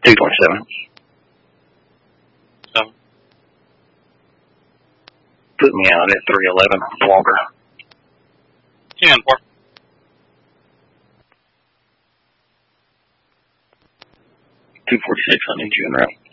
227. So. Put me out at 311 Walker. 10-4. 246, I need you in route.